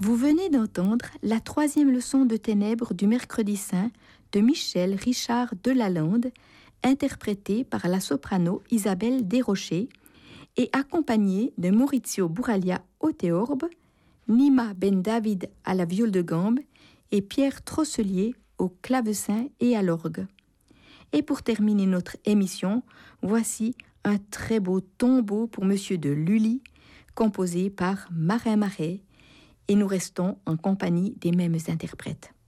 Vous venez d'entendre la 3e leçon de Ténèbres du mercredi saint de Michel Richard Delalande, interprétée par la soprano Isabelle Desrochers et accompagnée de Maurizio Bouraglia au théorbe, Nima Ben David à la viole de gambe et Pierre Trosselier au clavecin et à l'orgue. Et pour terminer notre émission, voici un très beau tombeau pour Monsieur de Lully, composé par Marin Marais, et nous restons en compagnie des mêmes interprètes.